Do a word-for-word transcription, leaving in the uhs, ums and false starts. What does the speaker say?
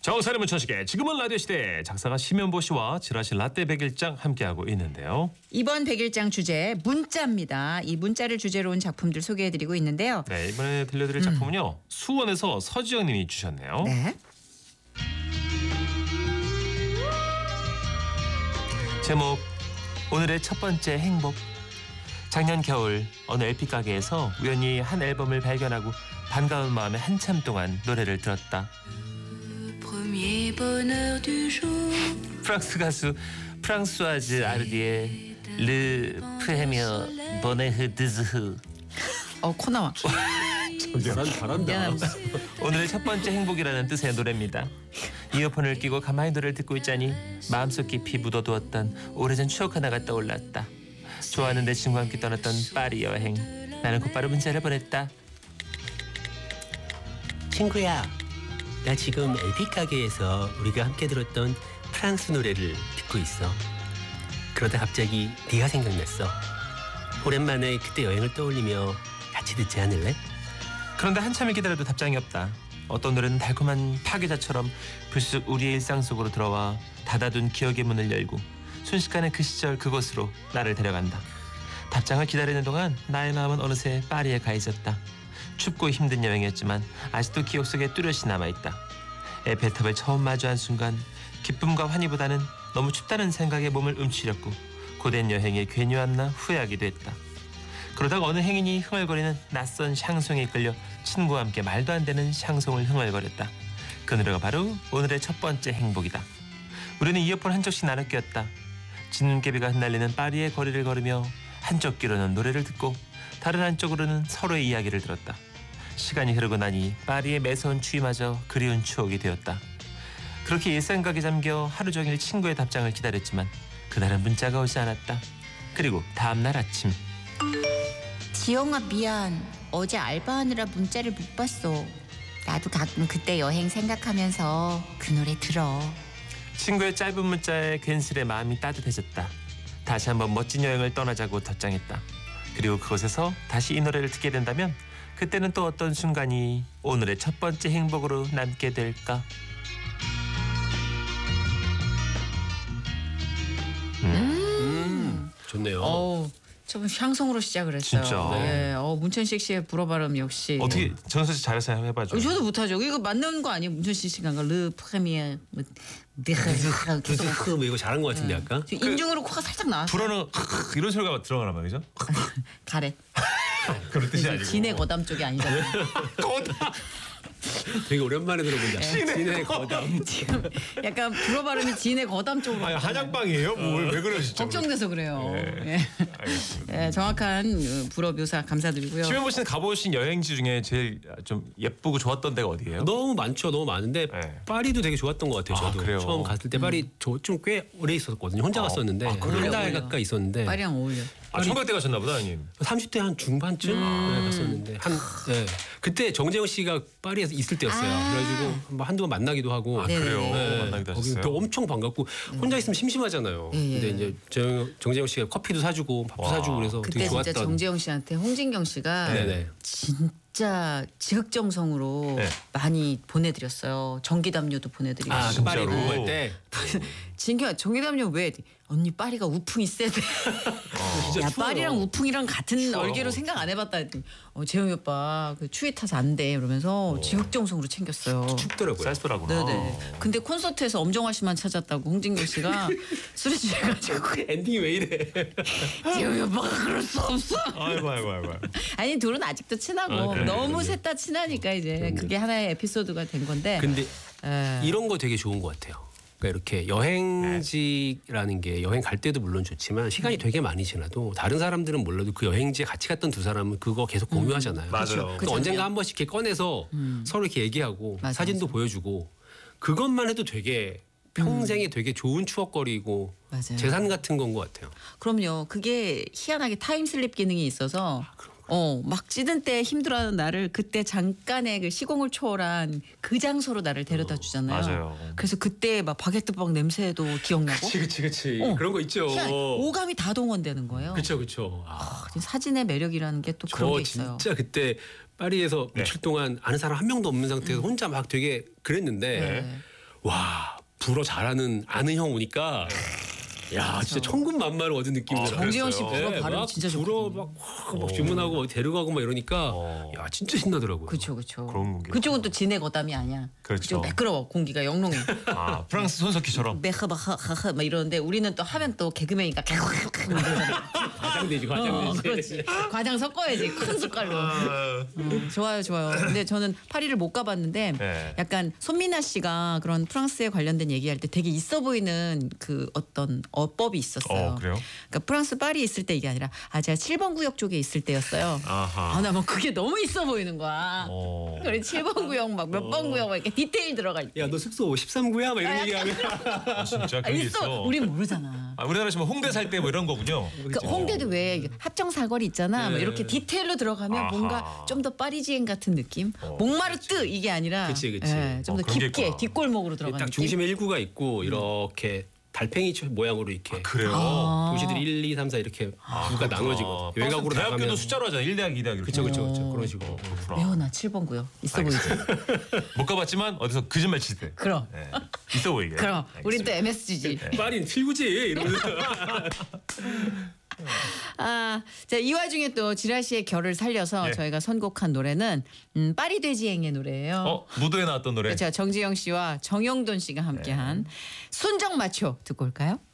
정선의 문천식의 지금은 라디오 시대 작사가 심연보 씨와 지라시 라떼 백일장 함께하고 있는데요. 이번 백일장 주제 문자입니다. 이 문자를 주제로 온 작품들 소개해드리고 있는데요. 네, 이번에 들려드릴 음. 작품은요. 수원에서 서지영 님이 주셨네요. 네. 제목 오늘의 첫 번째 행복. 작년 겨울 어느 엘피 가게에서 우연히 한 앨범을 발견하고 반가운 마음에 한참 동안 노래를 들었다. 프랑스 가수 프랑스와즈 아르디의 르 프레미어 보네흐 드즈흐. 어, 코 나와. 잘한, 잘한다. 미안합니다. 오늘의 첫 번째 행복이라는 뜻의 노래입니다. 이어폰을 끼고 가만히 노래를 듣고 있자니 마음속 깊이 묻어두었던 오래전 추억 하나가 떠올랐다. 좋아하는 내 친구와 함께 떠났던 파리 여행. 나는 곧바로 문자를 보냈다. 친구야, 나 지금 엘피 가게에서 우리가 함께 들었던 프랑스 노래를 듣고 있어. 그러다 갑자기 네가 생각났어. 오랜만에 그때 여행을 떠올리며 같이 듣지 않을래? 그런데 한참을 기다려도 답장이 없다. 어떤 노래는 달콤한 파괴자처럼 불쑥 우리의 일상 속으로 들어와 닫아둔 기억의 문을 열고 순식간에 그 시절 그곳으로 나를 데려간다. 답장을 기다리는 동안 나의 마음은 어느새 파리에 가 있었다. 춥고 힘든 여행이었지만 아직도 기억 속에 뚜렷이 남아있다. 에펠탑을 처음 마주한 순간 기쁨과 환희보다는 너무 춥다는 생각에 몸을 움츠렸고 고된 여행에 괜히 왔나 후회하기도 했다. 그러다가 어느 행인이 흥얼거리는 낯선 샹송에 이끌려 친구와 함께 말도 안 되는 샹송을 흥얼거렸다. 그 노래가 바로 오늘의 첫 번째 행복이다. 우리는 이어폰 한쪽씩 나눠 끼었다. 진눈깨비가 흩날리는 파리의 거리를 걸으며 한쪽 귀로는 노래를 듣고 다른 한쪽으로는 서로의 이야기를 들었다. 시간이 흐르고 나니 파리의 매서운 추위마저 그리운 추억이 되었다. 그렇게 일상각에 잠겨 하루 종일 친구의 답장을 기다렸지만 그날은 문자가 오지 않았다. 그리고 다음날 아침. 지영아 미안. 어제 알바하느라 문자를 못 봤어. 나도 가끔 그때 여행 생각하면서 그 노래 들어. 친구의 짧은 문자에 괜스레 마음이 따뜻해졌다. 다시 한번 멋진 여행을 떠나자고 답장했다. 그리고 그곳에서 다시 이 노래를 듣게 된다면 그때는 또 어떤 순간이 오늘의 첫 번째 행복으로 남게 될까? 음. 음, 좋네요. 어우, 좀 샹송으로 시작을 했어요. 진짜. 네. 어, 문천식 씨의 불어 발음 역시. 어떻게 정선 씨 잘해서 한번 해봐줘. 어, 저도 못하죠. 이거 맞는 거 아니에요? 문천식 씨가 르 프레미어. 드즈흐 뭐 이거 잘한 것 같은데 아까? 인중으로 코가 살짝 나왔어. 불어는 이런 소리가 들어가란 말이죠? 가래. 그런 뜻이 아니고. 진해 거담 쪽이 아니잖아요. 거다. 되게 오랜만에 들어본다. 진해 거담. 지금 약간 불어 발음이 진해 거담 쪽으로. 아니 한약방이에요? 뭘 왜 그러시죠? 걱정돼서 그래요. 네. 예. 알겠습니다. 예, 정확한 어, 불어 묘사 감사드리고요. 심현보 씨는 가보신 여행지 중에 제일 좀 예쁘고 좋았던 데가 어디예요? 너무 많죠. 너무 많은데 네. 파리도 되게 좋았던 것 같아요. 아, 저도 그래요? 처음 갔을 때 파리 저 좀 꽤 오래 있었거든요. 혼자 아, 갔었는데 아, 그래요? 한 달 어울려. 가까이 있었는데 파리랑 어울려. 아, 총각 때 가셨나 보다, 형님. 삼십 대 한 중반쯤 네, 갔었는데 한 네. 그때 정재영 씨가 파리에서 있을 때였어요. 아. 그래가지고 뭐 한두 번 만나기도 하고. 아, 네네. 그래요? 네. 만나기도 거기 하셨어요? 또 엄청 반갑고 혼자 있으면 심심하잖아요. 예, 예. 근데 이제 정, 정재영 씨가 커피도 사주고 밥도 와. 사주고 그래서 그때 되게 진짜 좋았던. 정재영 씨한테 홍진경 씨가 네네. 진짜 지극정성으로 네. 많이 보내드렸어요. 전기담요도 보내드리고. 아, 그 진짜로? 파리 공부할 때. 진경 전기담요 왜? 언니 파리가 우풍이 세대. 진짜 야 추워요. 파리랑 우풍이랑 같은 추워요. 얼개로 생각 안 해봤다 했더니 어, 재영이 오빠 그 추위 타서 안 돼 이러면서 지극정성으로 챙겼어요. 춥더라고요. 쌀쌀하구나. 네네. 근데 콘서트에서 엄정화 씨만 찾았다고 홍진경 씨가 술이 취해가지고 엔딩이 왜 이래? 재영이 오빠가 그럴 수 없어. 아이고 아이고 아이고. 아니 둘은 아직도 친하고 아, 그래, 너무 그래. 셋 다 친하니까 이제 그게 하나의 에피소드가 된 건데. 근데 에. 이런 거 되게 좋은 것 같아요. 그러니까 이렇게 여행지라는 게 여행 갈 때도 물론 좋지만 시간이 되게 많이 지나도 다른 사람들은 몰라도 그 여행지에 같이 갔던 두 사람은 그거 계속 공유하잖아요. 맞아요. 그러니까 그죠. 언젠가 한 번씩 이렇게 꺼내서 서로 이렇게 얘기하고 맞아, 사진도 맞아. 보여주고 그것만 해도 되게 평생에 되게 좋은 추억거리고 맞아요. 재산 같은 건 것 같아요. 그럼요. 그게 희한하게 타임슬립 기능이 있어서 어, 막 찌든 때 힘들어하는 나를 그때 잠깐의 그 시공을 초월한 그 장소로 나를 데려다 주잖아요. 맞아요. 그래서 그때 막 바게트빵 냄새도 기억나고 그치 그치 그치 어. 그런 거 있죠. 희한- 오감이 다 동원되는 거예요. 그쵸 그쵸. 아, 아, 사진의 매력이라는 게 또 그런 저 게 있어요. 진짜 그때 파리에서 네. 며칠 동안 아는 사람 한 명도 없는 상태에서 혼자 막 되게 그랬는데 네. 와 불어 잘하는 아는 형 오니까 야 진짜 천군만마를 얻은 느낌이더라고요. 정지영 씨 불어 네, 발음 막 진짜 불어 좋거든요. 막, 막 주문하고 어디 데려가고 막 이러니까 어. 야 진짜 신나더라고요. 그렇죠, 그렇죠. 그런 게. 그쪽은 또 진해 거담이 아니야. 그렇죠. 그쪽 매끄러워 공기가 영롱해. 아 프랑스 손석희처럼. 메하바하하 막 이러는데 우리는 또 하면 또 개그맨이니까 캬캬캬 이러잖아. 과장되지 과장되지. 어, 그렇지. 과장 섞어야지 큰 숟갈로. 어, 좋아요, 좋아요. 근데 저는 파리를 못 가봤는데 네. 약간 손민아 씨가 그런 프랑스에 관련된 얘기할 때 되게 있어 보이는 그 어떤 어법이 있었어요. 어 그래요? 그러니까 프랑스 파리에 있을 때 이게 아니라 아 제가 칠 번 구역 쪽에 있을 때였어요. 아하. 아 나 뭐 그게 너무 있어 보이는 거야. 어. 그래 칠 번 구역 막 몇 번 구역 막 이렇게 디테일 들어갈 때. 야 너 숙소 십삼 구야 막 이런 얘기하면 아, 진짜 아, 그런 게 있어. 있어. 우린 모르잖아. 아, 우리나라 치면 홍대 살 때 뭐 이런 거군요. 그 홍대도 왜 합정 사거리 있잖아. 뭐 네. 이렇게 디테일로 들어가면 아하. 뭔가 좀 더 파리지엔 같은 느낌. 어, 몽마르트 이게 아니라 그치, 그치. 좀 더 어, 그런 게 깊게 있구나. 뒷골목으로 들어가는 딱 느낌. 중심에 일 구가 있고 이렇게 달팽이 모양으로 이렇게 그래요. 아. 도시들이 일, 이, 삼, 사 이렇게 구가 나눠지고 외곽으로 대학교도 나가면 숫자로 하잖아. 일 대학, 이 대학 이렇게. 그쵸 그쵸 그쵸 어. 그런 식으로. 그렇구나. 레오나 칠 번 구역 있어 보이지. 못 가봤지만 어디서 거짓말 치듯. 그럼. 네. 있어 보이게. 그럼 우린 또 알겠습니다. 엠에스지지. 파리는 칠 구지 이러면서. 아, 자, 이 와중에 또 지라 씨의 결을 살려서 예. 저희가 선곡한 노래는 음, 파리 돼지행의 노래예요. 어 무도에 나왔던 노래. 그렇죠. 정지영 씨와 정영돈 씨가 함께한 순정 마초 듣고 올까요?